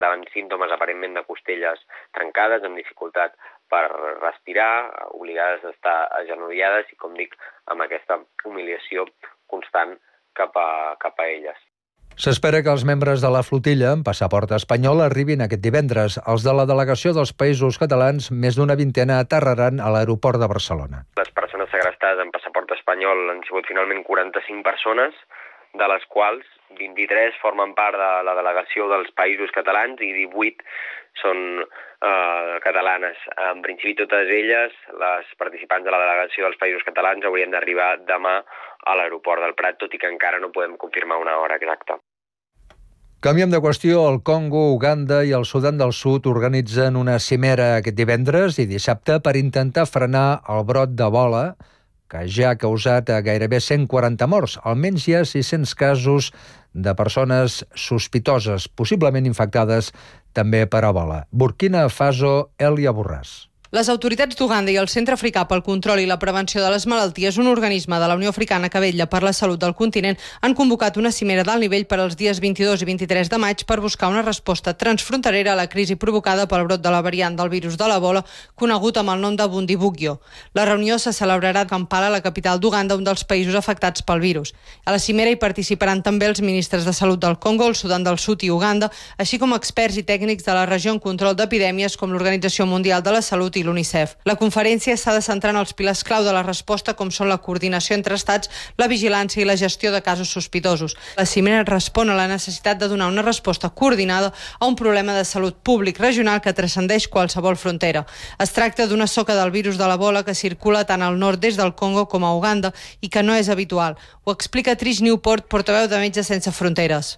davant símptomes aparentment de costelles trencades, amb dificultat per respirar, obligades a estar agenollades i, com dic, amb aquesta humiliació constant cap a elles. S'espera que els membres de la flotilla amb passaport espanyol arribin aquest divendres. Els de la delegació dels Països Catalans, més d'una vintena, aterraran a l'aeroport de Barcelona. Les persones segrestades amb passaport espanyol han sigut finalment 45 persones, de les quals 23 formen part de la delegació dels Països Catalans i 18 són catalanes. En principi, totes elles, les participants de la delegació dels Països Catalans, haurien d'arribar demà a l'aeroport del Prat, tot i que encara no podem confirmar una hora exacta. Canviem de qüestió. El Congo, Uganda i el Sudan del Sud organitzen una cimera aquest divendres i dissabte per intentar frenar el brot d'Ebola, que ja ha causat gairebé 140 morts. Almenys hi ha 600 casos de persones sospitoses, possiblement infectades també per Ebola. Burkina Faso, Elia Borràs. Les autoritats d'Uganda i el Centre Africà pel Control i la Prevenció de les Malalties, un organisme de la Unió Africana que vetlla per la salut del continent, han convocat una cimera d'alt nivell per als dies 22 i 23 de maig per buscar una resposta transfronterera a la crisi provocada pel brot de la variant del virus de l'Ebola, conegut amb el nom de Bundibugyo. La reunió se celebrarà a Kampala, la capital d'Uganda, un dels països afectats pel virus. A la cimera hi participaran també els ministres de Salut del Congo, el Sudan del Sud i Uganda, així com experts i tècnics de la regió en control d'epidèmies com l'Organització Mundial de la Salut i l'UNICEF. La conferència s'ha de centrar en els pilars clau de la resposta, com són la coordinació entre estats, la vigilància i la gestió de casos sospitosos. La cimera respon a la necessitat de donar una resposta coordinada a un problema de salut públic regional que transcendeix qualsevol frontera. Es tracta d'una soca del virus de l'Ebola que circula tant al nord-est del Congo com a Uganda i que no és habitual. Ho explica Trish Newport, portaveu de Metges Sense Fronteres.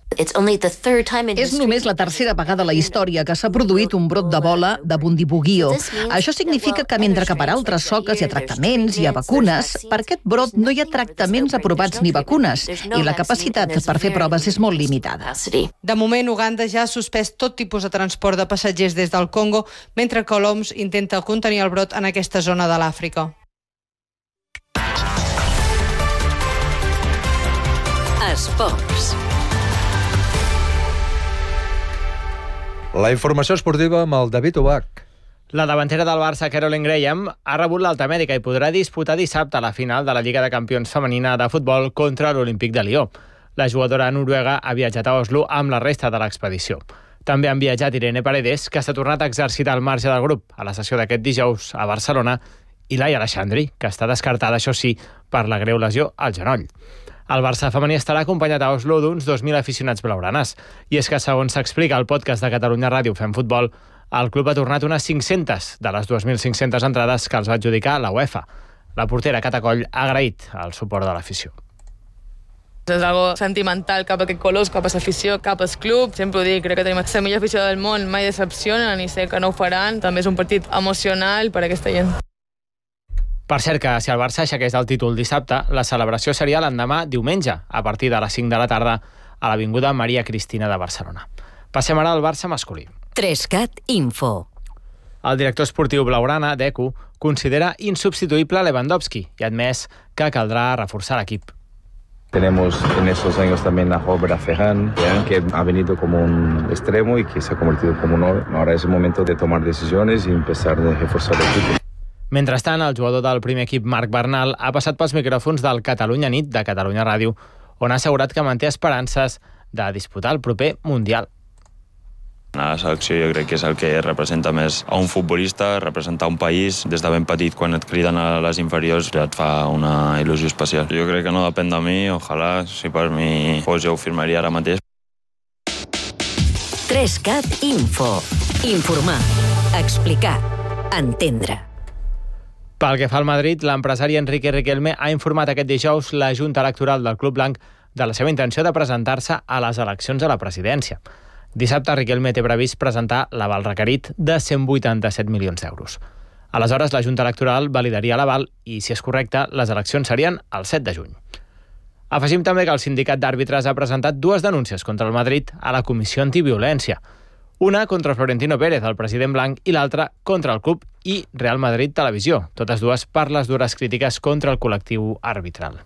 És només la tercera vegada a la història que s'ha produït un brot d'Ebola de Bundibugyo. Això significa que mentre que per altres soques hi ha tractaments, hi ha vacunes, per aquest brot no hi ha tractaments aprovats ni vacunes i la capacitat per fer proves és molt limitada. De moment, Uganda ja ha suspès tot tipus de transport de passatgers des del Congo, mentre que l'OMS intenta contenir el brot en aquesta zona de l'Àfrica. Esports. La informació esportiva amb el David Ubach. La davantera del Barça, Caroline Graham, ha rebut l'alta mèdica i podrà disputar dissabte la final de la Lliga de Campions femenina de futbol contra l'Olímpic de Lió. La jugadora noruega ha viatjat a Oslo amb la resta de l'expedició. També han viatjat Irene Paredes, que s'ha tornat a exercitar al marge del grup a la sessió d'aquest dijous a Barcelona, i Laia Aleixandri, que està descartada, això sí, per la greu lesió al genoll. El Barça femení estarà acompanyat a Oslo d'uns 2.000 aficionats blaugranes. I és que, segons s'explica al podcast de Catalunya Ràdio Fem Futbol, el club ha tornat unes 500 de les 2.500 entrades que els va adjudicar la UEFA. La portera Cata Coll ha agraït el suport de l'afició. És algo sentimental cap a aquest colors, cap a l'afició, cap al club. Sempre ho dic, crec que tenim la millor afició del món, mai decepcionen i sé que no ho faran. També és un partit emocional per a aquesta gent. Per cert que si el Barça aixequés el títol dissabte, la celebració seria l'endemà diumenge, a partir de les 5 de la tarda, a l'Avinguda Maria Cristina de Barcelona. Passem ara al Barça masculí. 3CAT Info. El director esportiu blaugrana, Deco, considera insubstituible Lewandowski i ha admès que caldrà reforçar l'equip. Tenemos en esos años también a Robert Ferran, que ha venido como un extremo y que se ha convertido como un 9. Ahora es el momento de tomar decisiones y empezar a reforzar el equipo. Mentrestant, el jugador del primer equip, Marc Bernal, ha passat pels micròfons del Catalunya Nit de Catalunya Ràdio, on ha assegurat que manté esperances de disputar el proper Mundial. La selecció jo crec que és el que representa més a un futbolista, representar un país. Des de ben petit, quan et criden a les inferiors, ja et fa una il·lusió especial. Jo crec que no depèn de mi, ojalà, si per mi fos, jo ho firmaria ara mateix. 3CAT Info. Informar, explicar, entendre. Pel que fa al Madrid, l'empresari Enrique Riquelme ha informat aquest dijous la Junta Electoral del Club Blanc de la seva intenció de presentar-se a les eleccions a la presidència. Dissabte, Riquelme té previst presentar l'aval requerit de 187 milions d'euros. Aleshores, la Junta Electoral validaria l'aval i, si és correcte, les eleccions serien el 7 de juny. Afegim també que el sindicat d'àrbitres ha presentat dues denúncies contra el Madrid a la Comissió Antiviolència. Una contra Florentino Pérez, el president blanc, i l'altra contra el club i Real Madrid Televisió, totes dues per les dures crítiques contra el col·lectiu arbitral.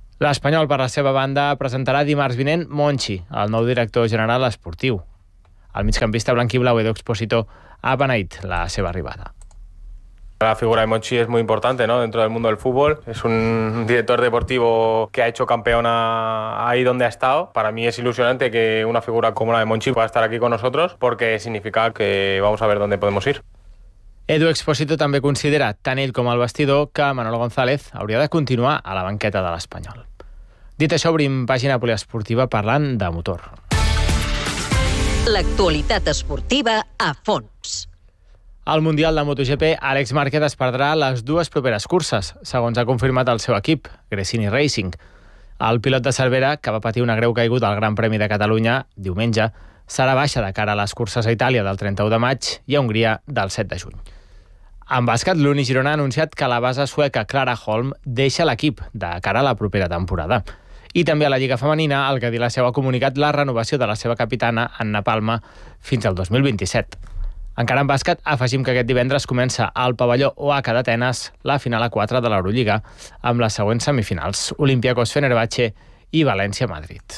L'Espanyol, per la seva banda, presentarà dimarts vinent Monchi, el nou director general esportiu. El migcampista blanquiblau Edu Expósito ha beneït la seva arribada. La figura de Monchi es muy importante, ¿no?, dentro del mundo del fútbol. Es un director deportivo que ha hecho campeona ahí donde ha estado. Para mí es ilusionante que una figura como la de Monchi pueda estar aquí con nosotros, porque significa que vamos a ver dónde podemos ir. Edu Expósito també considera, tant ell com el vestidor, que Manolo González hauria de continuar a la banqueta de l'Espanyol. Dit això, obrim pàgina poliesportiva parlant de motor. L'actualitat esportiva a fons. Al Mundial de MotoGP, Àlex Márquez es perdrà les dues properes curses, segons ha confirmat el seu equip, Gresini Racing. El pilot de Cervera, que va patir una greu caiguda al Gran Premi de Catalunya diumenge, serà baixa de cara a les curses a Itàlia del 31 de maig i a Hongria del 7 de juny. En bàsquet, l'Uni Girona ha anunciat que la base sueca Clara Holm deixa l'equip de cara a la propera temporada. I també a la Lliga Femenina, el Cadillac ha comunicat la renovació de la seva capitana, Anna Palma, fins al 2027. Encara en bàsquet, afegim que aquest divendres comença al pavelló OAK d'Atenes la final a 4 de l'Eurolliga, amb les següents semifinals: Olympiacos Fenerbahçe i València-Madrid.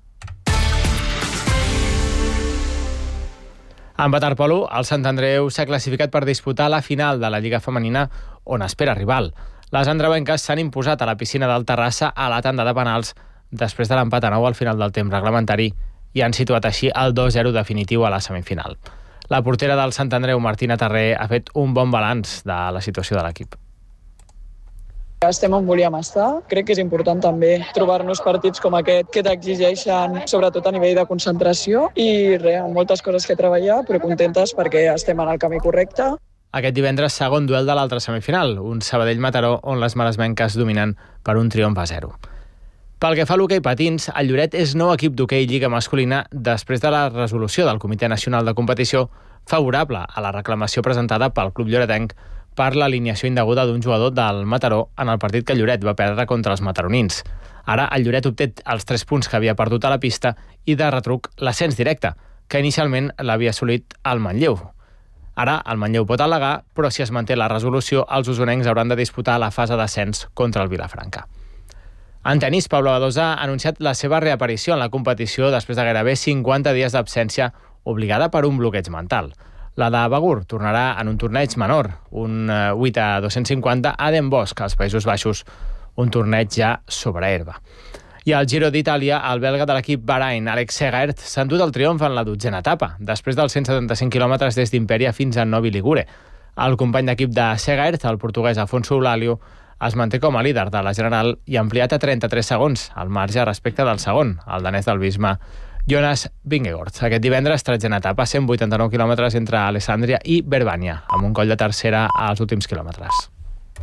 En waterpolo, el Sant Andreu s'ha classificat per disputar la final de la Lliga Femenina, on espera rival. Les andreuenques s'han imposat a la piscina del Terrassa a la tanda de penals després de l'empat a 9 al final del temps reglamentari i han situat així el 2-0 definitiu a la semifinal. La portera del Sant Andreu, Martina Tarré, ha fet un bon balanç de la situació de l'equip. Estem on volíem estar. Crec que és important també trobar-nos partits com aquest que t'exigeixen, sobretot a nivell de concentració, i amb moltes coses que treballar, però contentes perquè estem en el camí correcte. Aquest divendres, segon duel de l'altra semifinal, un Sabadell-Mataró on les maresmenques dominen per un triomf a 0. Pel que fa a l'hoquei patins, el Lloret és nou equip d'hoquei Lliga masculina després de la resolució del Comitè Nacional de Competició favorable a la reclamació presentada pel club lloretenc per l'alineació indeguda d'un jugador del Mataró en el partit que el Lloret va perdre contra els mataronins. Ara el Lloret obté els 3 punts que havia perdut a la pista i de retruc l'ascens directe, que inicialment l'havia assolit el Manlleu. Ara el Manlleu pot al·legar, però si es manté la resolució, els usonencs hauran de disputar la fase d'ascens contra el Vilafranca. En tenis, Pablo Badosa ha anunciat la seva reaparició en la competició després de gairebé 50 dies d'absència obligada per un bloqueig mental. La de Begur tornarà en un torneig menor, un 8 a 250 a Den Bosch, als Països Baixos, un torneig ja sobre herba. I al Giro d'Itàlia, el belga de l'equip Bahrain, Alex Segaert, s'ha endut el triomf en la 12a etapa, després dels 175 quilòmetres des d'Imperia fins a Novi Ligure. El company d'equip de Segaert, el portuguès Afonso Eulalio, es manté com a líder de la general i ha ampliat a 33 segons, al marge respecte del segon, el danès del Visma, Jonas Vingegaard. Aquest divendres, 13a etapa, 189 quilòmetres entre Alessandria i Verbania, amb un coll de tercera als últims quilòmetres.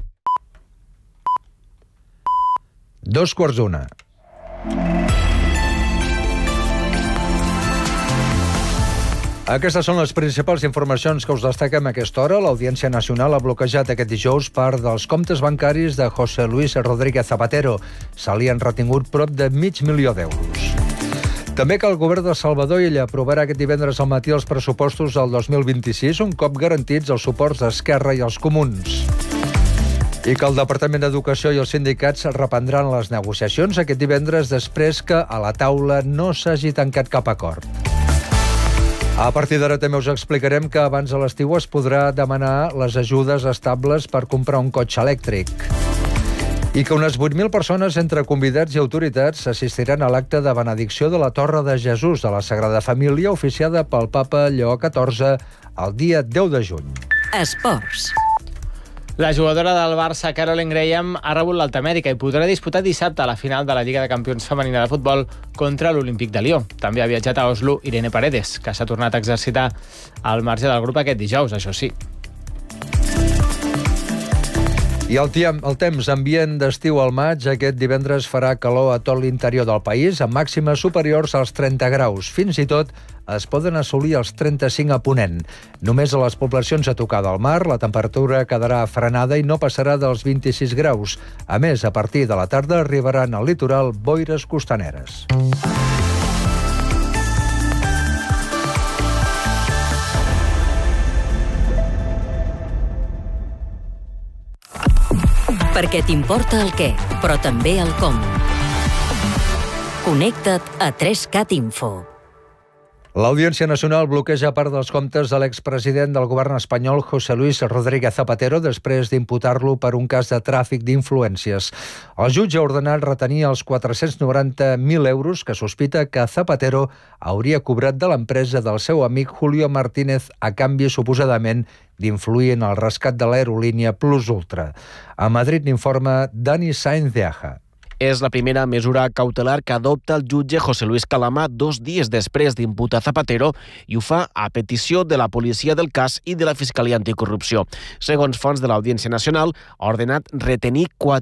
2:15. Aquestes són les principals informacions que us destaquem a aquesta hora. L'Audiència Nacional ha bloquejat aquest dijous part dels comptes bancaris de José Luis Rodríguez Zapatero. Se li han retingut prop de $500.000 d'euros. També que el govern de Salvador Illa aprovarà aquest divendres al matí els pressupostos del 2026, un cop garantits els suports d'Esquerra i els Comuns. I que el Departament d'Educació i els sindicats reprendran les negociacions aquest divendres després que a la taula no s'hagi tancat cap acord. A partir d'ara també us explicarem que abans de l'estiu es podrà demanar les ajudes estables per comprar un cotxe elèctric. I que unes 8.000 persones, entre convidats i autoritats, assistiran a l'acte de benedicció de la Torre de Jesús de la Sagrada Família, oficiada pel papa Lleó XIV el dia 10 de juny. Esports. La jugadora del Barça, Caroline Graham, ha rebut l'alta mèdica i podrà disputar dissabte a la final de la Lliga de Campions femenina de futbol contra l'Olímpic de Lió. També ha viatjat a Oslo Irene Paredes, que s'ha tornat a exercitar al marge del grup aquest dijous, això sí. I el temps ambient d'estiu al maig, aquest divendres farà calor a tot l'interior del país, amb màximes superiors als 30 graus. Fins i tot es poden assolir els 35 a Ponent. Només a les poblacions a tocar del mar la temperatura quedarà frenada i no passarà dels 26 graus. A més, a partir de la tarda arribaran al litoral boires costaneres. Perquè t'importa el què, però també el com. Connecta't a 3cat Info. L'Audiència Nacional bloqueja part dels comptes de l'expresident del govern espanyol, José Luis Rodríguez Zapatero, després d'imputar-lo per un cas de tràfic d'influències. El jutge ha ordenat retenir els 490.000 euros que sospita que Zapatero hauria cobrat de l'empresa del seu amic Julio Martínez a canvi, suposadament, d'influir en el rescat de l'aerolínia Plus Ultra. A Madrid n'informa Dani Sainz de Aja. És la primera mesura cautelar que adopta el jutge José Luis Calama 2 dies després d'imputar Zapatero i ho fa a petició de la policia del cas i de la Fiscalia Anticorrupció. Segons fonts de l'Audiència Nacional, ha ordenat retenir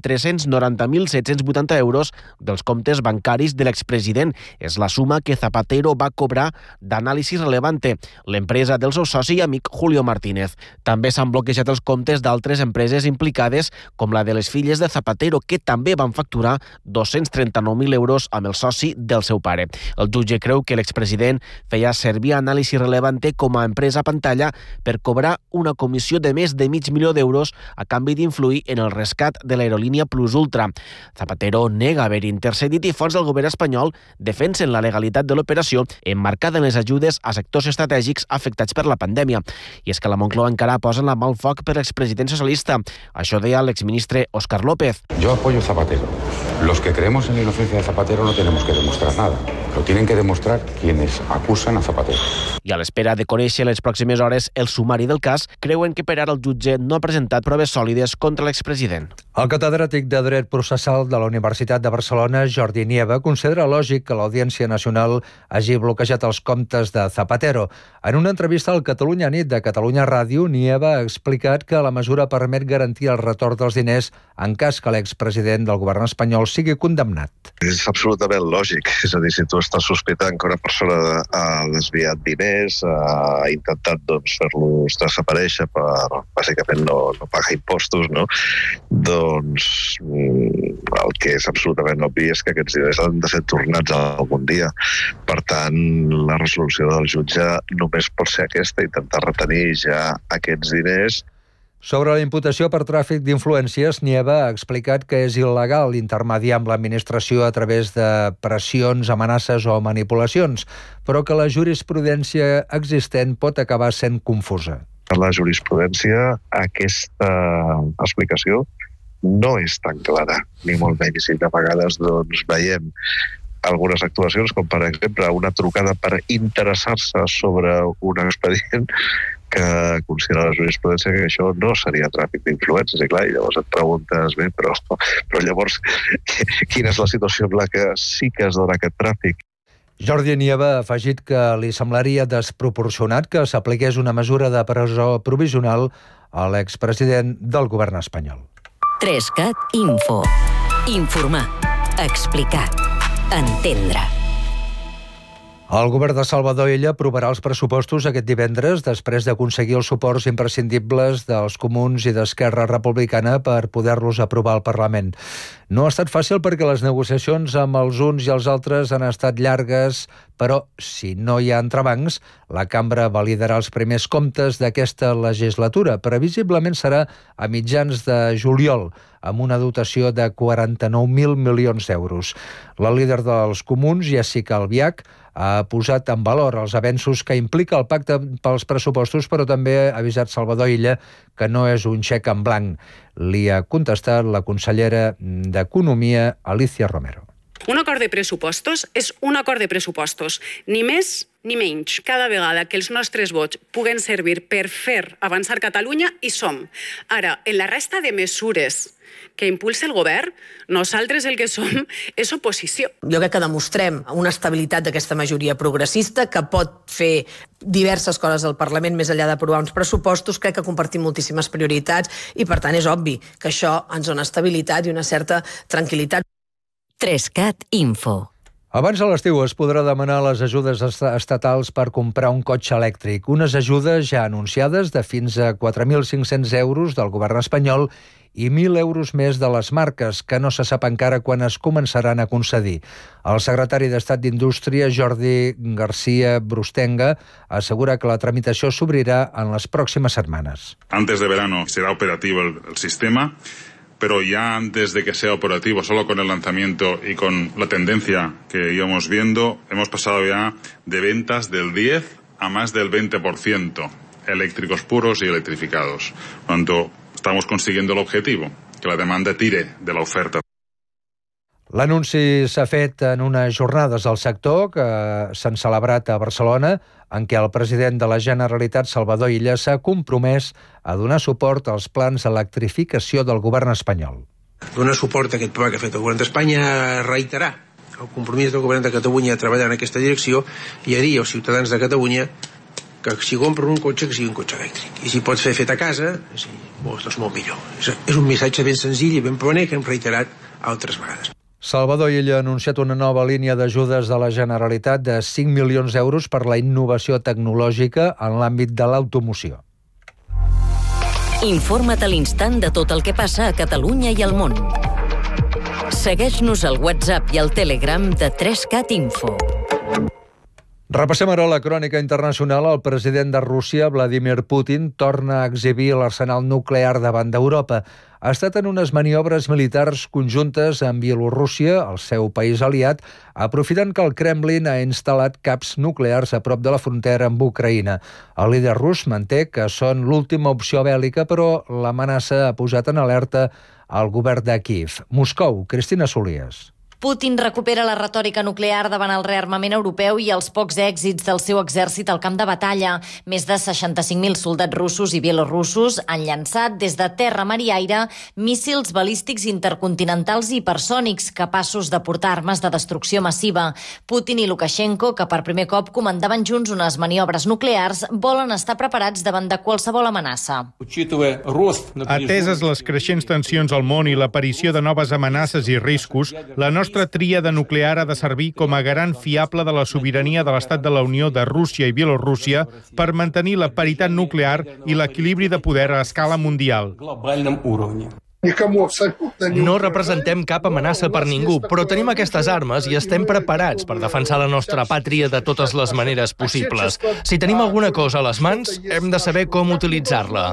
490.780 euros dels comptes bancaris de l'expresident. És la suma que Zapatero va cobrar d'Anàlisi Relevante, l'empresa del seu soci i amic Julio Martínez. També s'han bloquejat els comptes d'altres empreses implicades, com la de les filles de Zapatero, que també van facturar 239.000 euros amb el soci del seu pare. El jutge creu que l'expresident feia servir Anàlisi Relevante com a empresa pantalla per cobrar una comissió de més de $500.000 d'euros a canvi d'influir en el rescat de l'aerolínia Plus Ultra. Zapatero nega haver intercedit i fonts del govern espanyol defensen la legalitat de l'operació emmarcada en les ajudes a sectors estratègics afectats per la pandèmia. I és que la Moncloa encara posa la mà al foc per l'expresident socialista. Això deia l'exministre Óscar López. Yo apoyo Zapatero. Los que creemos en la inocencia de Zapatero no tenemos que demostrar nada. Lo tienen que demostrar quienes acusan a Zapatero. I a l'espera de conèixer les pròximes hores el sumari del cas, creuen que per ara el jutge no ha presentat proves sòlides contra l'expresident. El catedràtic de Dret Processal de la Universitat de Barcelona, Jordi Nieva, considera lògic que l'Audiència Nacional hagi bloquejat els comptes de Zapatero. En una entrevista al Catalunya Nit de Catalunya Ràdio, Nieva ha explicat que la mesura permet garantir el retorn dels diners en cas que l'expresident del govern espanyol sigui condemnat. És absolutament lògic. És a dir, si tu estàs sospitant que una persona ha desviat diners, ha intentat fer-los desaparèixer per, bàsicament, no pagar impostos, no? Doncs el que és absolutament obvi és que aquests diners han de ser tornats algun dia. Per tant, la resolució del jutge només pot ser aquesta, intentar retenir ja aquests diners. Sobre la imputació per tràfic d'influències, Nieva ha explicat que és il·legal intermediar amb l'administració a través de pressions, amenaces o manipulacions, però que la jurisprudència existent pot acabar sent confusa. En la jurisprudència, aquesta explicació no és tan clara, ni molt menys. I de vegades veiem algunes actuacions, com per exemple una trucada per interessar-se sobre un expedient, que considera la jurisprudència que això no seria tràfic d'influències. I clar, llavors et preguntes, bé, però llavors quina és la situació en la que sí que es dona aquest tràfic? Jordi Nieva ha afegit que li semblaria desproporcionat que s'apliqués una mesura de presó provisional a l'expresident del govern espanyol. 3CAT Info. Informar. Explicar. Entendre. El govern de Salvador Illa aprovarà els pressupostos aquest divendres després d'aconseguir els suports imprescindibles dels comuns i d'Esquerra Republicana per poder-los aprovar al Parlament. No ha estat fàcil perquè les negociacions amb els uns i els altres han estat llargues, però si no hi ha entrebancs, la cambra validarà els primers comptes d'aquesta legislatura. Previsiblement serà a mitjans de juliol, amb una dotació de 49.000 milions d'euros. La líder dels comuns, Jessica Albiach, ha posat en valor els avenços que implica el pacte pels pressupostos, però també ha avisat Salvador Illa que no és un xec en blanc. Li ha contestat la consellera d'Economia, Alicia Romero. Un acord de pressupostos és un acord de pressupostos, ni més ni menys. Cada vegada que els nostres vots puguen servir per fer avançar Catalunya, hi som. Ara, en la resta de mesures que impulsa el govern, nosaltres el que som és oposició. Jo crec que demostrem una estabilitat d'aquesta majoria progressista que pot fer diverses coses al Parlament més enllà d'aprovar uns pressupostos. Crec que compartim moltíssimes prioritats i, per tant, és obvi que això ens dona estabilitat i una certa tranquil·litat. 3CAT Info. Abans de l'estiu es podrà demanar les ajudes estatals per comprar un cotxe elèctric. Unes ajudes ja anunciades de fins a 4.500 euros del govern espanyol i 1.000 euros més de les marques, que no se sap encara quan es començaran a concedir. El secretari d'Estat d'Indústria, Jordi García Brustenga, assegura que la tramitació s'obrirà en les pròximes setmanes. Antes de verano será operativo el sistema. pero ya antes de que sea operativo, solo con el lanzamiento y con la tendencia que íbamos viendo, hemos pasado ya de ventas del 10 a más del 20%, eléctricos puros y electrificados. Por tanto, estamos consiguiendo el objetivo, que la demanda tire de la oferta. L'anunci s'ha fet en unes jornades del sector que s'han celebrat a Barcelona, en què el president de la Generalitat, Salvador Illa, s'ha compromès a donar suport als plans d'electrificació del govern espanyol. Donar suport a aquest pla que ha fet el govern d'Espanya, reiterar el compromís del govern de Catalunya a treballar en aquesta direcció i a dir als ciutadans de Catalunya que si compren un cotxe, que sigui un cotxe elèctric. I si pots fer fet a casa, és molt millor. És un missatge ben senzill i ben planer que hem reiterat altres vegades. Salvador Illa ha anunciat una nova línia d'ajudes de la Generalitat de 5 milions d'euros per la innovació tecnològica en l'àmbit de l'automoció. Informa't a l'instant de tot el que passa a Catalunya i al món. Segueix-nos al WhatsApp i al Telegram de 3CAT Info. Repassem ara la crònica internacional. El president de Rússia, Vladimir Putin, torna a exhibir l'arsenal nuclear davant d'Europa. Ha estat en unes maniobres militars conjuntes amb Bielorússia, el seu país aliat, aprofitant que el Kremlin ha instal·lat caps nuclears a prop de la frontera amb Ucraïna. El líder rus manté que són l'última opció bèl·lica, però l'amenaça ha posat en alerta el govern de Kíev. Moscou, Cristina Solies. Putin recupera la retòrica nuclear davant el rearmament europeu i els pocs èxits del seu exèrcit al camp de batalla. Més de 65.000 soldats russos i bielorussos han llançat des de terra, mar i aire míssils balístics intercontinentals i hipersònics capaços de portar armes de destrucció massiva. Putin i Lukashenko, que per primer cop comandaven junts unes maniobres nuclears, volen estar preparats davant de qualsevol amenaça. Ateses les creixents tensions al món i l'aparició de noves amenaces i riscos, la nostra tríada nuclear ha de servir com a garant fiable de la sobirania de l'Estat de la Unió de Rússia i Bielorússia per mantenir la paritat nuclear i l'equilibri de poder a escala mundial. No representem cap amenaça per ningú, però tenim aquestes armes i estem preparats per defensar la nostra pàtria de totes les maneres possibles. Si tenim alguna cosa a les mans, hem de saber com utilitzar-la.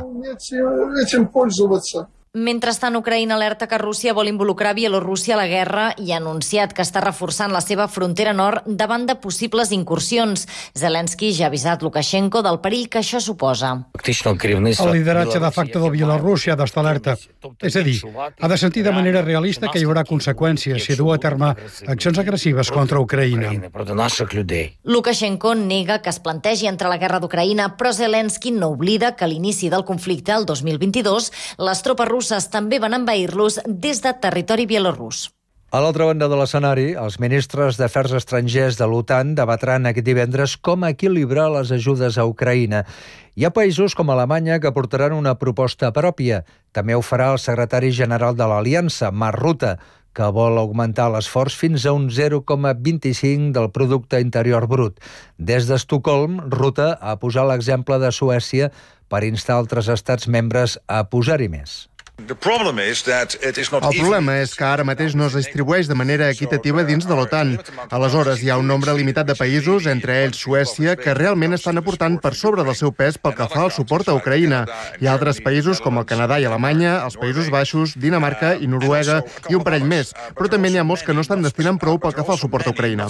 Mentrestant, Ucraïna alerta que Rússia vol involucrar Bielorússia a la guerra i ha anunciat que està reforçant la seva frontera nord davant de possibles incursions. Zelensky ja ha avisat Lukashenko del perill que això suposa. El lideratge de facto de Bielorússia ha d'estar alerta. És a dir, ha de sentir de manera realista que hi haurà conseqüències si du a terme accions agressives contra Ucraïna. Lukashenko nega que es plantegi entrar a la guerra d'Ucraïna, però Zelensky no oblida que a l'inici del conflicte, el 2022, les tropes russes també van envair-los des de territori bielorús. A l'altra banda de l'escenari, els ministres d'Afers Estrangers de l'OTAN debatran aquest divendres com equilibrar les ajudes a Ucraïna. Hi ha països com Alemanya que portaran una proposta pròpia. També ho farà el secretari general de l'Aliança, Mark Rutte, que vol augmentar l'esforç fins a un 0,25 del producte interior brut. Des d'Estocolm, Rutte ha posat l'exemple de Suècia per instar altres estats membres a posar-hi més. El problema és que ara mateix no es distribueix de manera equitativa dins de l'OTAN. Aleshores, hi ha un nombre limitat de països, entre ells Suècia, que realment estan aportant per sobre del seu pes pel que fa al suport a Ucraïna. Hi ha altres països com el Canadà i Alemanya, els Països Baixos, Dinamarca i Noruega i un parell més, però també n'hi ha molts que no estan destinant prou pel que fa al suport a Ucraïna.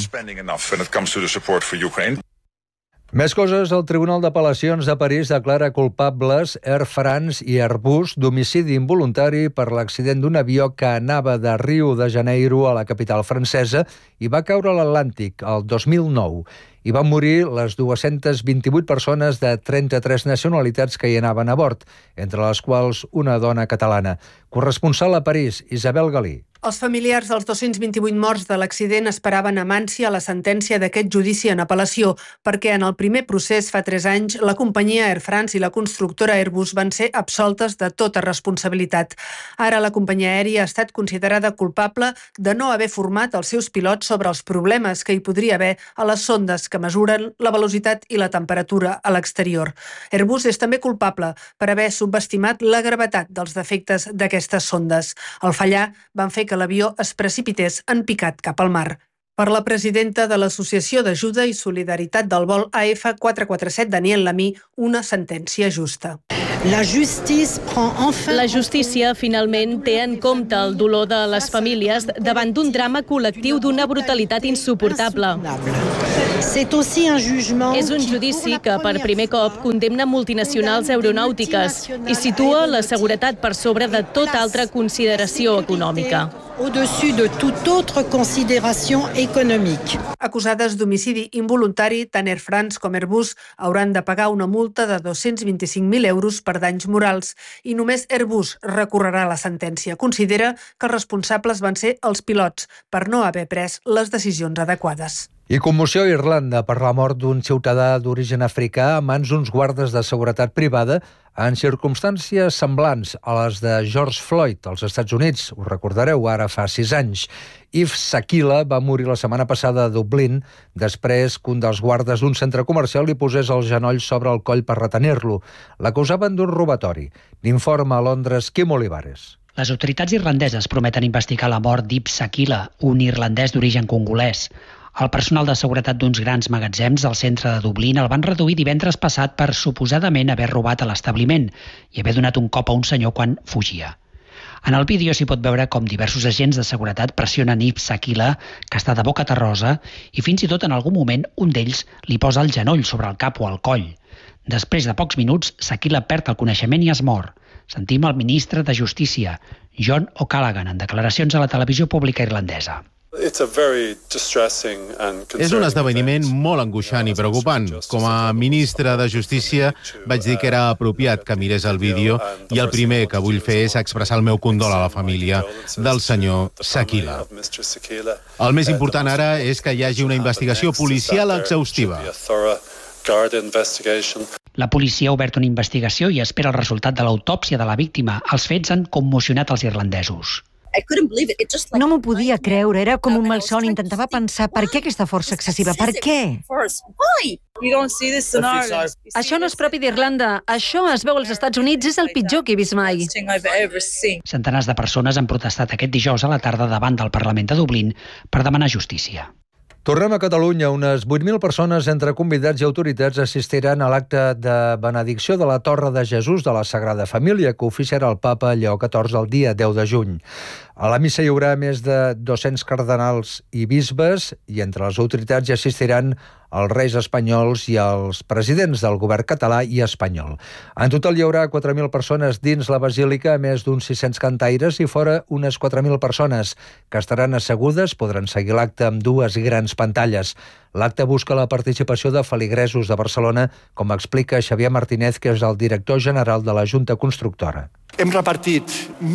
Més coses, el Tribunal d'Apel·lacions de París declara culpables Air France i Airbus d'homicidi involuntari per l'accident d'un avió que anava de Rio de Janeiro a la capital francesa i va caure a l'Atlàntic el 2009. Hi van morir les 228 persones de 33 nacionalitats que hi anaven a bord, entre les quals una dona catalana. Corresponsal a París, Isabel Galí. Els familiars dels 228 morts de l'accident esperaven amb ànsia la sentència d'aquest judici en apel·lació, perquè en el primer procés fa 3 anys la companyia Air France i la constructora Airbus van ser absoltes de tota responsabilitat. Ara la companyia aèria ha estat considerada culpable de no haver format els seus pilots sobre els problemes que hi podria haver a les sondes que mesuren la velocitat i la temperatura a l'exterior. Airbus és també culpable per haver subestimat la gravetat dels defectes d'aquestes sondes. Al fallar van fer que l'avió es precipités en picat cap al mar. Per la presidenta de l'Associació d'Ajuda i Solidaritat del vol AF447, Daniel Lamí, una sentència justa. La justícia finalment té en compte el dolor de les famílies davant d'un drama col·lectiu d'una brutalitat insuportable. És un judici que per primer cop condemna multinacionals aeronàutiques i situa la seguretat per sobre de tota altra consideració econòmica. Au-dessus de toute autre considération économique. Acusades d'homicidi involuntari, tant Air France com Airbus hauran de pagar una multa de 225.000 euros per danys morals i només Airbus recorrerà la sentència. Considera que els responsables van ser els pilots per no haver pres les decisions adequades. I commoció a Irlanda per la mort d'un ciutadà d'origen africà a mans d'uns guardes de seguretat privada en circumstàncies semblants a les de George Floyd als Estats Units. Ho recordareu, ara fa 6 anys. Yves Sakila va morir la setmana passada a Dublín després que un dels guardes d'un centre comercial li posés el genoll sobre el coll per retenir-lo. L'acusaven d'un robatori. N'informa a Londres Quim Olivares. Les autoritats irlandeses prometen investigar la mort d'Yves Sakila, un irlandès d'origen congolès. El personal de seguretat d'uns grans magatzems del centre de Dublín el van reduir divendres passat per suposadament haver robat a l'establiment i haver donat un cop a un senyor quan fugia. En el vídeo s'hi pot veure com diversos agents de seguretat pressionen Yves Sakila, que està de boca terrosa, i fins i tot en algun moment un d'ells li posa el genoll sobre el cap o el coll. Després de pocs minuts, Sakila perd el coneixement i es mor. Sentim el ministre de Justícia, John O'Callaghan, en declaracions a la televisió pública irlandesa. És un esdeveniment molt angoixant i preocupant. Com a ministre de Justícia vaig dir que era apropiat que mirés el vídeo i el primer que vull fer és expressar el meu condol a la família del senyor Sakila. El més important ara és que hi hagi una investigació policial exhaustiva. La policia ha obert una investigació i espera el resultat de l'autòpsia de la víctima. Els fets han commocionat els irlandesos. No m'ho podia creure, era com un malson. Intentava pensar, per què aquesta força excessiva? Per què? Això no és propi d'Irlanda. Això es veu als Estats Units, és el pitjor que he vist mai. Centenars de persones han protestat aquest dijous a la tarda davant del Parlament de Dublín per demanar justícia. Tornem a Catalunya. Unes 8.000 persones, entre convidats i autoritats, assistiran a l'acte de benedicció de la Torre de Jesús de la Sagrada Família, que oficiarà el papa Lleó XIV el dia 10 de juny. A la missa hi haurà més de 200 cardenals i bisbes i entre les autoritats hi assistiran els reis espanyols i els presidents del govern català i espanyol. En total hi haurà 4.000 persones dins la basílica, a més d'uns 600 cantaires i fora unes 4.000 persones que estaran assegudes, podran seguir l'acte amb 2 grans pantalles. L'acte busca la participació de feligresos de Barcelona, com explica Xavier Martínez, que és el director general de la Junta Constructora. Hem repartit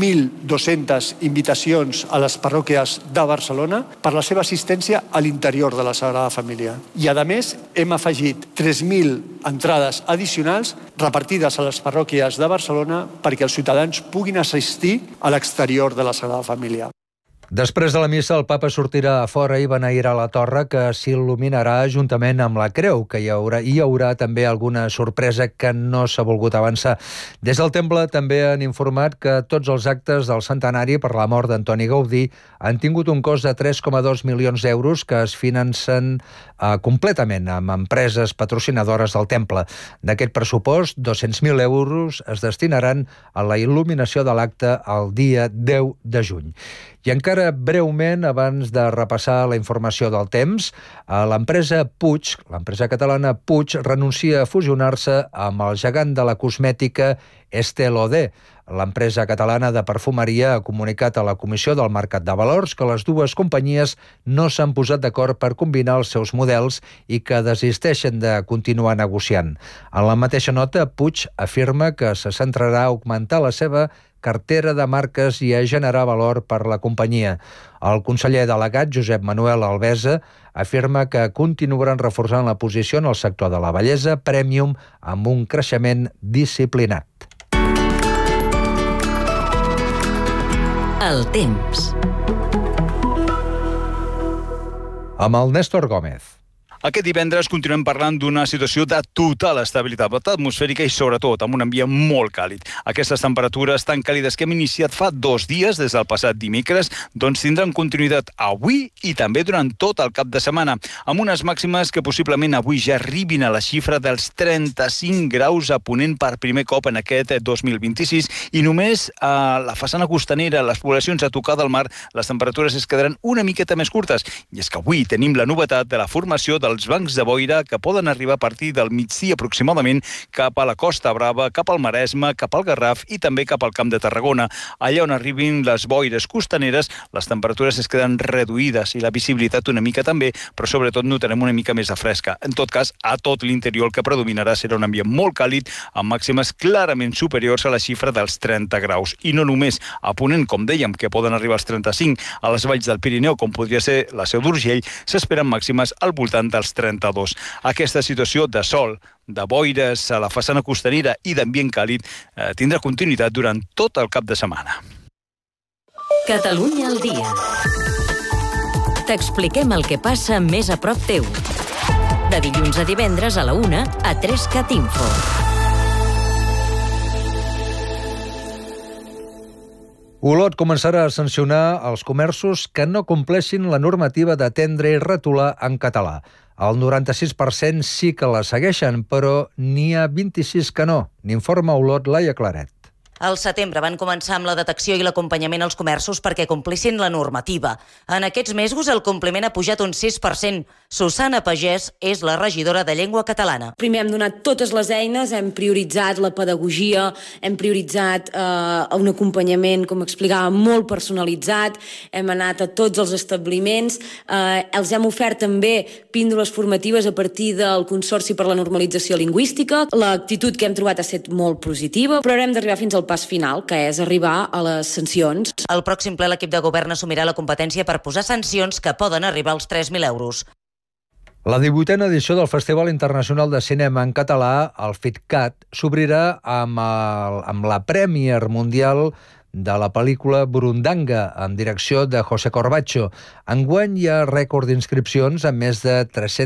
1.200 invitacions a les parròquies de Barcelona per la seva assistència a l'interior de la Sagrada Família. I, a més, hem afegit 3.000 entrades addicionals repartides a les parròquies de Barcelona perquè els ciutadans puguin assistir a l'exterior de la Sagrada Família. Després de la missa, el papa sortirà a fora i beneirà la torre, que s'il·luminarà juntament amb la creu, que hi haurà també alguna sorpresa que no s'ha volgut avançar. Des del temple també han informat que tots els actes del centenari per la mort d'Antoni Gaudí han tingut un cost de 3,2 milions d'euros que es financen completament amb empreses patrocinadores del temple. D'aquest pressupost, 200.000 euros es destinaran a la il·luminació de l'acte el dia 10 de juny. I encara breument, abans de repassar la informació del temps, l'empresa Puig, l'empresa catalana Puig, renuncia a fusionar-se amb el gegant de la cosmètica Estée Lauder. L'empresa catalana de perfumeria ha comunicat a la Comissió del Mercat de Valors que les dues companyies no s'han posat d'acord per combinar els seus models i que desisteixen de continuar negociant. En la mateixa nota, Puig afirma que se centrarà a augmentar la seva cartera de marques i a generar valor per la companyia. El conseller delegat, Josep Manuel Albesa, afirma que continuaran reforçant la posició en el sector de la bellesa premium amb un creixement disciplinat. El temps. Amb el Néstor Gómez. Aquest divendres continuem parlant d'una situació de total estabilitat atmosfèrica i sobretot amb un ambient molt càlid. Aquestes temperatures tan càlides que hem iniciat fa 2 dies des del passat dimecres doncs tindran continuïtat avui i també durant tot el cap de setmana, amb unes màximes que possiblement avui ja arribin a la xifra dels 35 graus a Ponent per primer cop en aquest 2026 i només a la façana costanera, les poblacions a tocar del mar, les temperatures es quedaran una miqueta més curtes. I és que avui tenim la novetat de la formació dels bancs de boira que poden arribar a partir del migdia aproximadament cap a la Costa Brava, cap al Maresme, cap al Garraf i també cap al Camp de Tarragona. Allà on arribin les boires costaneres, les temperatures es queden reduïdes i la visibilitat una mica també, però sobretot notarem una mica més de fresca. En tot cas, a tot l'interior el que predominarà serà un ambient molt càlid, amb màximes clarament superiors a la xifra dels 30 graus. I no només a Ponent, com dèiem, que poden arribar als 35, a les valls del Pirineu, com podria ser la Seu d'Urgell, s'esperen màximes al voltant dels 32. Aquesta situació de sol, de boires a la façana costanera i d'ambient càlid tindrà continuïtat durant tot el cap de setmana. Catalunya al dia. T'expliquem el que passa més a prop teu. De dilluns a divendres a la 1 a 3CAT Info. Olot començarà a sancionar els comerços que no compleixin la normativa d'atendre i retolar en català. El 96% sí que la segueixen, però n'hi ha 26 que no. N'informa Olot Laia Claret. Al setembre van començar amb la detecció i l'acompanyament als comerços perquè complissin la normativa. En aquests mesos el compliment ha pujat un 6%. Susana Pagès és la regidora de Llengua Catalana. Primer hem donat totes les eines, hem prioritzat la pedagogia, hem prioritzat un acompanyament, com explicava, molt personalitzat, hem anat a tots els establiments, els hem ofert també píndoles formatives a partir del Consorci per la Normalització Lingüística. L'actitud que hem trobat ha estat molt positiva, però ara hem d'arribar fins al pas final, que és arribar a les sancions. Al pròxim ple l'equip de govern assumirà la competència per posar sancions que poden arribar als 3.000 euros. La 18a edició del Festival Internacional de Cinema en Català, el FITCAT, s'obrirà amb la Premier Mundial de la pel·lícula Burundanga, amb direcció de José Corbacho. Enguany hi ha rècord d'inscripcions amb més de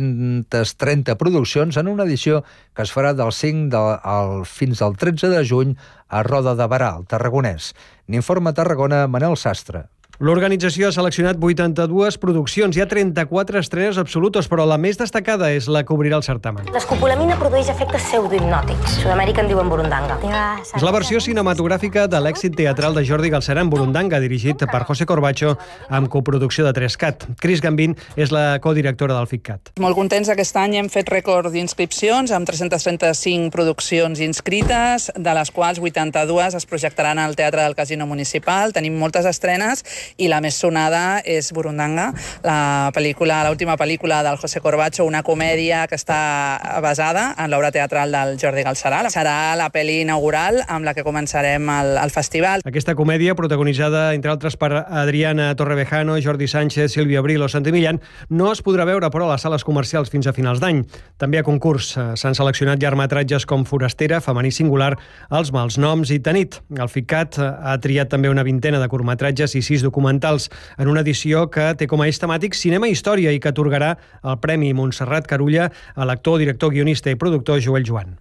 330 produccions en una edició que es farà del 5 fins al 13 de juny a Roda de Barà, al Tarragonès. N'informa Tarragona, Manel Sastre. L'organització ha seleccionat 82 produccions. Hi ha 34 estrenes absolutes, però la més destacada és la que obrirà el certamen. L'escopolamina produeix efectes pseudohipnòtics. A Sud-amèrica en diuen Burundanga. És la versió cinematogràfica de l'èxit teatral de Jordi Galceran, Burundanga, dirigit per José Corbacho, amb coproducció de 3CAT. Cris Gambín és la codirectora del FITCAT. Molt contents, aquest any hem fet rècord d'inscripcions, amb 335 produccions inscrites, de les quals 82 es projectaran al Teatre del Casino Municipal. Tenim moltes estrenes i la més sonada és Burundanga, l'última pel·lícula del José Corbacho, una comèdia que està basada en l'obra teatral del Jordi Galceran. Serà la pel·li inaugural amb la que començarem el festival. Aquesta comèdia, protagonitzada, entre altres, per Adriana Torrevejano, Jordi Sánchez, Sílvia Abril o Santi Millán, no es podrà veure, però, a les sales comercials fins a finals d'any. També a concurs s'han seleccionat llargmetratges com Forastera, Femení Singular, Els mals noms i Tanit. El FITCAT ha triat també una vintena de curtmetratges i 6 documentals en una edició que té com a eix temàtic cinema i història i que atorgarà el Premi Montserrat Carulla a l'actor, director, guionista i productor Joel Joan.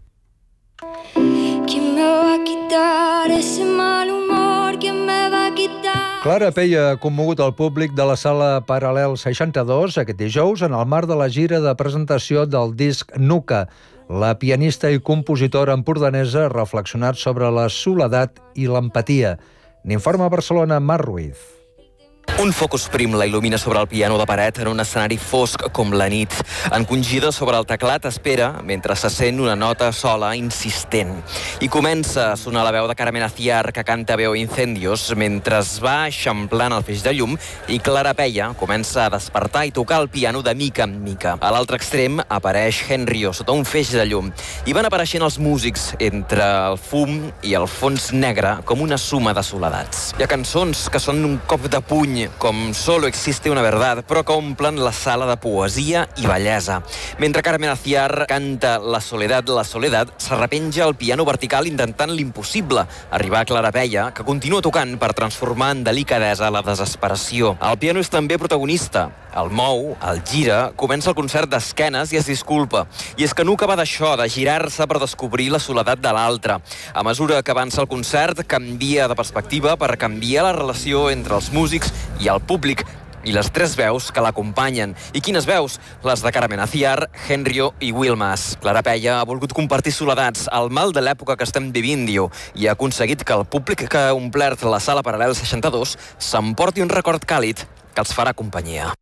Clara Peia ha commogut el públic de la sala Paral·lel 62 aquest dijous en el marc de la gira de presentació del disc Nuca. La pianista i compositora empordanesa ha reflexionat sobre la soledat i l'empatia. N'informa a Barcelona, Marc Ruiz. Un focus prim la il·lumina sobre el piano de paret en un escenari fosc com la nit. Encongida sobre el teclat espera mentre se sent una nota sola insistent. I comença a sonar la veu de Carmen Aciar, que canta Veo incendios, mentre es va eixamplant el feix de llum i Clara Peia comença a despertar i tocar el piano de mica en mica. A l'altre extrem apareix Henryo sota un feix de llum i van apareixent els músics entre el fum i el fons negre com una suma de soledats. Hi ha cançons que són un cop de puny lluny, com Solo existe una verdad, però que omplen la sala de poesia i bellesa. Mentre Carmen Aciar canta La soledad, s'arrepenja al piano vertical intentant l'impossible, arribar a Clara Peia, que continua tocant per transformar en delicadesa la desesperació. El piano és també protagonista. El mou, el gira, comença el concert d'esquenes i es disculpa. I és que no acaba d'això, de girar-se per descobrir la soledat de l'altre. A mesura que avança el concert, canvia de perspectiva per canviar la relació entre els músics i el públic i les tres veus que l'acompanyen. I quines veus? Les de Carmen Aciar, Henrio i Wilmas. Clara Peia ha volgut compartir soledats, el mal de l'època que estem vivint, diu, i ha aconseguit que el públic que ha omplert la sala Paral·lel 62 s'emporti un record càlid que els farà companyia.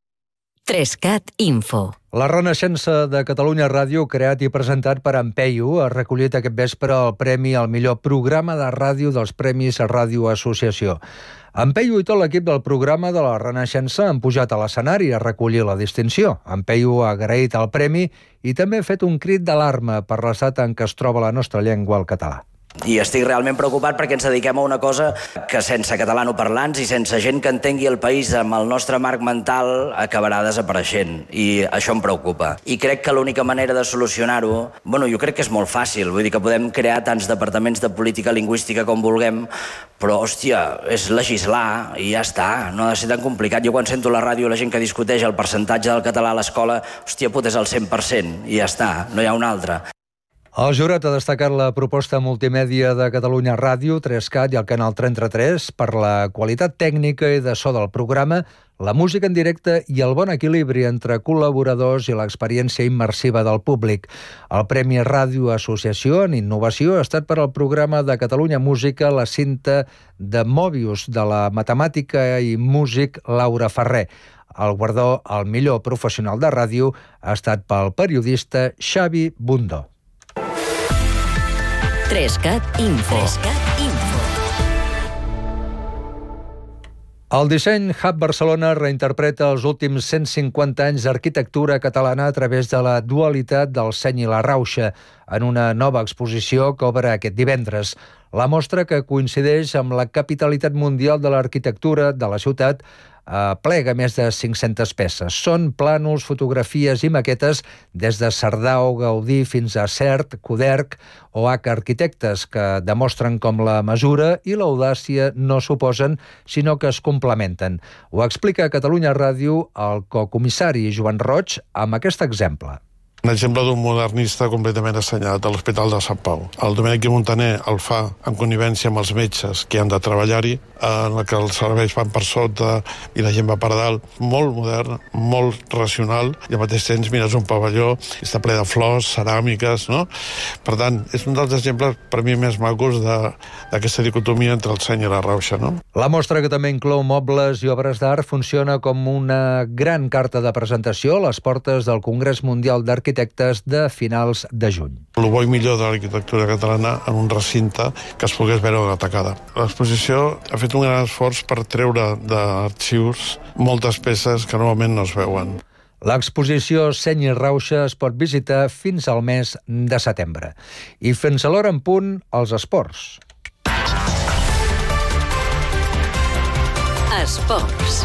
3CAT Info. La Renaixença de Catalunya Ràdio, creat i presentat per Ampeyu, ha recollit aquest vespre el premi al millor programa de ràdio dels Premis Ràdio Associació. Ampeyu i tot l'equip del programa de la Renaixença han pujat a l'escenari a recollir la distinció. Ampeyu ha agraït el premi i també ha fet un crit d'alarma per l'estat en què es troba la nostra llengua, el català. I estic realment preocupat perquè ens dediquem a una cosa que sense catalanoparlants i sense gent que entengui el país amb el nostre marc mental acabarà desapareixent. I això em preocupa. I crec que l'única manera de solucionar-ho, jo crec que és molt fàcil. Vull dir que podem crear tants departaments de política lingüística com vulguem, però, hòstia, és legislar i ja està. No ha de ser tan complicat. Jo quan sento a la ràdio la gent que discuteix el percentatge del català a l'escola, hòstia puta, és el 100% i ja està, no hi ha un altre. El jurat ha destacat la proposta multimèdia de Catalunya Ràdio, 3CAT i el Canal 33 per la qualitat tècnica i de so del programa, la música en directe i el bon equilibri entre col·laboradors i l'experiència immersiva del públic. El Premi Ràdio Associació en Innovació ha estat per al programa de Catalunya Música La cinta de Mobius de la matemàtica i músic Laura Ferrer. El guardó al millor professional de ràdio ha estat pel periodista Xavi Bundó. 3CAT Info. El Disseny Hub Barcelona reinterpreta els últims 150 anys d'arquitectura catalana a través de la dualitat del seny i la rauxa en una nova exposició que obre aquest divendres. La mostra, que coincideix amb la capitalitat mundial de l'arquitectura de la ciutat, plega més de 500 peces. Són plànols, fotografies i maquetes des de Sardau, Gaudí fins a Sert, Coderch o H arquitectes que demostren com la mesura i l'audàcia no s'oposen, sinó que es complementen. Ho explica a Catalunya Ràdio el cocomissari Joan Roig amb aquest exemple. Un exemple d'un modernista completament assenyat a l'Hospital de Sant Pau. El Domènec i Montaner el fa en connivència amb els metges que han de treballar-hi, en el que els serveis van per sota i la gent va per dalt. Molt modern, molt racional, i al mateix temps mires un pavelló i està ple de flors, ceràmiques, no? Per tant, és un dels exemples per mi més macos d'aquesta dicotomia entre el seny i la rauxa, no? La mostra, que també inclou mobles i obres d'art, funciona com una gran carta de presentació a les portes del Congrés Mundial d'Arquitectes de finals de juny. El bo i millor de l'arquitectura catalana en un recinte que es pogués veure atacada. L'exposició ha fet un gran esforç per treure d'arxius moltes peces que normalment no es veuen. L'exposició Seny i Rauxa es pot visitar fins al mes de setembre. I fins a l'hora en punt, els esports. Esports.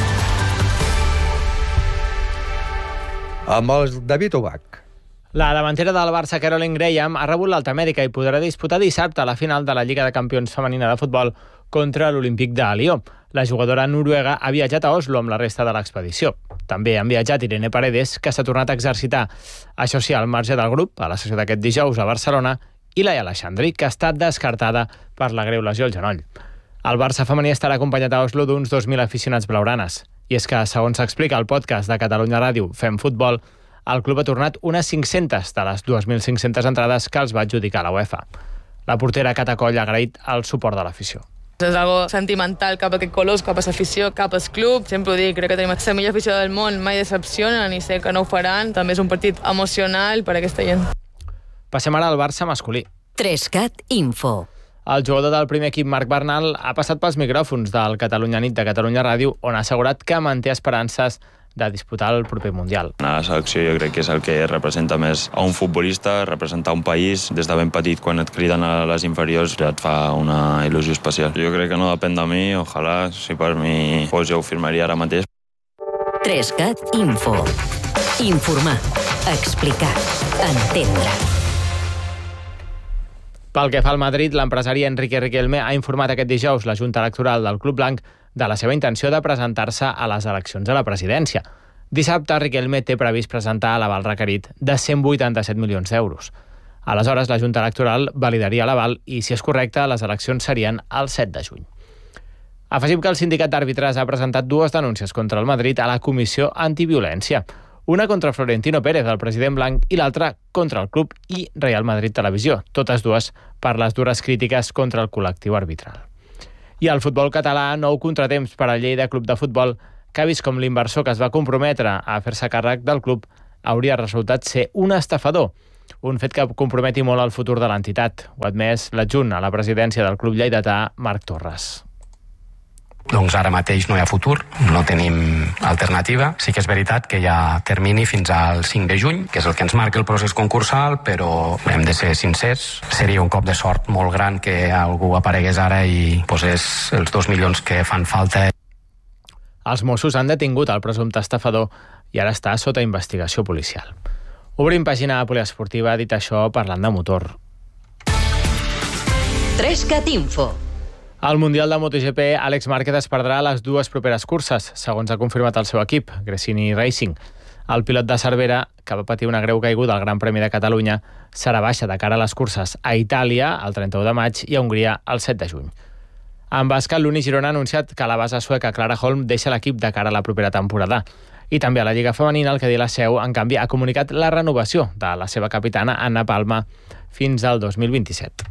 Amb el David Ubach. La davantera del Barça, Caroline Graham, ha rebut l'alta mèdica i podrà disputar dissabte la final de la Lliga de Campions femenina de futbol contra l'Olímpic de Lió. La jugadora noruega ha viatjat a Oslo amb la resta de l'expedició. També han viatjat Irene Paredes, que s'ha tornat a exercitar. Això sí, al marge del grup, a la sessió d'aquest dijous a Barcelona, i Laia Aleixandri, que ha estat descartada per la greu lesió al genoll. El Barça femení estarà acompanyat a Oslo d'uns 2.000 aficionats blaugranes. I és que, segons s'explica al podcast de Catalunya Ràdio Fem Futbol, el club ha tornat unes 500 de les 2.500 entrades que els va adjudicar la UEFA. La portera Cata Coll ha agraït el suport de l'afició. És algo sentimental cap a aquest colors, cap a l'afició, cap al club. Sempre ho dic, crec que tenim la millor afició del món, mai decepcionen i sé que no ho faran. També és un partit emocional per a aquesta gent. Passem ara al Barça masculí. 3CAT Info. El jugador del primer equip, Marc Bernal, ha passat pels micròfons del Catalunya Nit de Catalunya Ràdio, on ha assegurat que manté esperances de disputar el proper Mundial. A la selecció jo crec que és el que representa més a un futbolista, representar un país. Des de ben petit, quan et criden a les inferiors, ja et fa una il·lusió especial. Jo crec que no depèn de mi, ojalà, si per mi fos jo ho firmaria ara mateix. 3CAT Info. Informar, explicar, entendre. Pel que fa al Madrid, l'empresari Enrique Riquelme ha informat aquest dijous la Junta Electoral del Club Blanc de la seva intenció de presentar-se a les eleccions a la presidència. Dissabte, Riquelme té previst presentar l'aval requerit de 187 milions d'euros. Aleshores, la Junta Electoral validaria l'aval i, si és correcte, les eleccions serien el 7 de juny. Afegim que el sindicat d'àrbitres ha presentat 2 denúncies contra el Madrid a la Comissió Antiviolència. Una contra Florentino Pérez, el president blanc, i l'altra contra el club i Real Madrid Televisió, totes dues per les dures crítiques contra el col·lectiu arbitral. I al futbol català, nou contratemps per a Lleida Club de Futbol, que ha vist com l'inversor que es va comprometre a fer-se càrrec del club hauria resultat ser un estafador, un fet que comprometi molt el futur de l'entitat. Ho ha admès l'adjunt a la presidència del club lleidatà, Marc Torres. Doncs ara mateix no hi ha futur, no tenim alternativa. Sí que és veritat que hi ha termini fins al 5 de juny, que és el que ens marca el procés concursal, però hem de ser sincers. Seria un cop de sort molt gran que algú aparegués ara i posés els 2 milions que fan falta. Els Mossos han detingut el presumpte estafador i ara està sota investigació policial. Obrim pàgina poliesportiva, dit això, parlant de motor. 3CAT Info. Al Mundial de MotoGP, Àlex Márquez es perdrà les 2 properes curses, segons ha confirmat el seu equip, Gresini Racing. El pilot de Cervera, que va patir una greu caiguda al Gran Premi de Catalunya, serà baixa de cara a les curses a Itàlia el 31 de maig i a Hongria el 7 de juny. En bàsquet, l'Uni Girona ha anunciat que la base sueca Clara Holm deixa l'equip de cara a la propera temporada. I també a la Lliga Femenina, el Cadí La Seu, en canvi, ha comunicat la renovació de la seva capitana, Anna Palma, fins al 2027.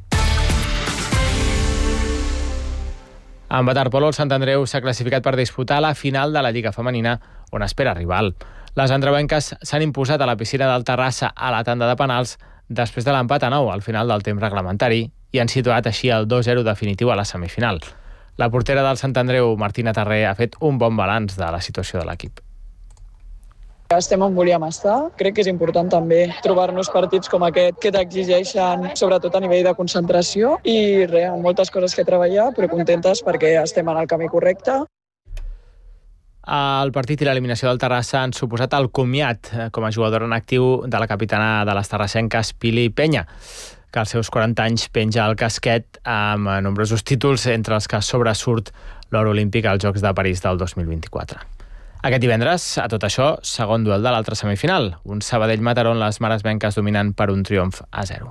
En waterpolo, el Sant Andreu s'ha classificat per disputar la final de la Lliga Femenina, on espera rival. Les andreuenques s'han imposat a la piscina del Terrassa a la tanda de penals després de l'empat a 9 al final del temps reglamentari i han situat així el 2-0 definitiu a la semifinal. La portera del Sant Andreu, Martina Tarré, ha fet un bon balanç de la situació de l'equip. Estem on volíem estar. Crec que és important també trobar-nos partits com aquest que t'exigeixen, sobretot a nivell de concentració i moltes coses que treballar, però contentes perquè estem en el camí correcte. El partit i l'eliminació del Terrassa han suposat el comiat com a jugadora en actiu de la capitana de les terrassenques, Pili Penya, que als seus 40 anys penja el casquet amb nombrosos títols, entre els que sobresurt l'or olímpic als Jocs de París del 2024. Aquest divendres, a tot això, segon duel de l'altra semifinal. Un Sabadell-Mataró on les maresmenques dominen per un triomf a 0.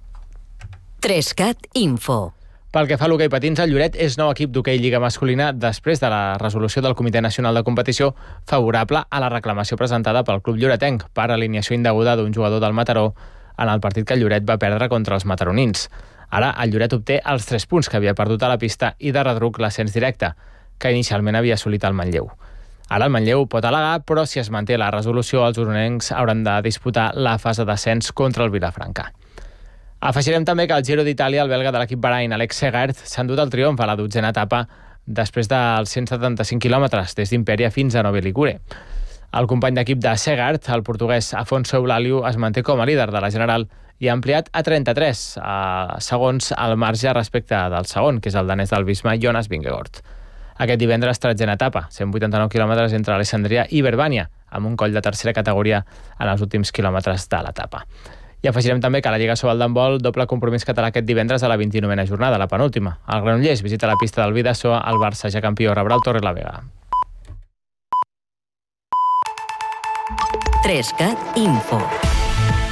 3CAT Info. Pel que fa a l'hoquei patins, el Lloret és nou equip d'hoquei Lliga masculina després de la resolució del Comitè Nacional de Competició favorable a la reclamació presentada pel club lloretenc per alineació indeguda d'un jugador del Mataró en el partit que el Lloret va perdre contra els mataronins. Ara, el Lloret obté els 3 punts que havia perdut a la pista i de retruc l'ascens directe, que inicialment havia assolit el Manlleu. Ara el Manlleu pot al·legar, però si es manté la resolució, els osonencs hauran de disputar la fase d'ascens contra el Vilafranca. Afegirem també que al Giro d'Itàlia, el belga de l'equip Bahrain, Alex Segart, s'ha endut el triomf a la 12a etapa després dels 175 quilòmetres des d'Imperia fins a Novi Ligure. El company d'equip de Segart, el portuguès Afonso Eulàliu, es manté com a líder de la general i ha ampliat a 33 segons al marge respecte del segon, que és el danès del Visma, Jonas Vingegaard. Aquest divendres, 13a etapa, 189 quilòmetres entre Alessandria i Verbània, amb un coll de tercera categoria en els últims quilòmetres de l'etapa. I afegirem també que a la Lliga Sobal d'handbol, doble compromís català aquest divendres a la 29a jornada, la penúltima. El Granollers visita la pista del Bidasoa, el Barça, ja campió, rebrà el Torrelavega. 3CAT Info.